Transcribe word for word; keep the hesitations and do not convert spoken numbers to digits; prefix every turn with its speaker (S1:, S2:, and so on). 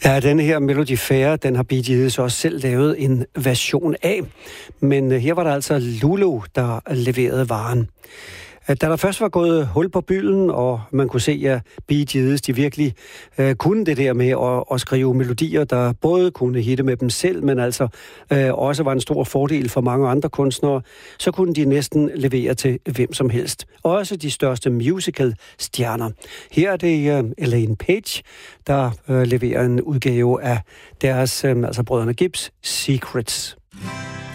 S1: Ja, denne her Melody Fair, den har Bee Gees også selv lavet en version af. Men her var der altså Lulu, der leverede varen. Da der først var gået hul på bylden, og man kunne se, at Bee Gees, de virkelig øh, kunne det der med at, at skrive melodier, der både kunne hitte med dem selv, men altså øh, også var en stor fordel for mange andre kunstnere, så kunne de næsten levere til hvem som helst. Også de største musical-stjerner. Her er det øh, Elaine Page, der øh, leverer en udgave af deres, øh, altså brødrene Gibbs, Secrets.